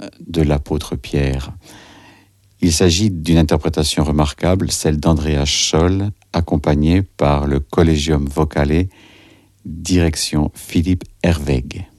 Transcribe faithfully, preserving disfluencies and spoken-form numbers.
de l'apôtre Pierre. Il s'agit d'une interprétation remarquable, celle d'Andreas Scholl, accompagné par le Collegium Vocale, direction Philippe Herwegh.